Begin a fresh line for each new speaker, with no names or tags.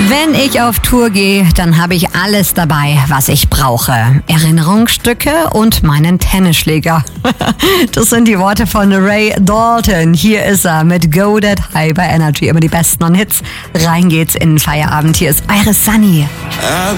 Wenn ich auf Tour gehe, dann habe ich alles dabei, was ich brauche. Erinnerungsstücke und meinen Tennisschläger. Das sind die Worte von Ray Dalton. Hier ist er mit Go That High bei Energy. Immer die besten Hits. Rein geht's in den Feierabend. Hier ist Iris Sunny.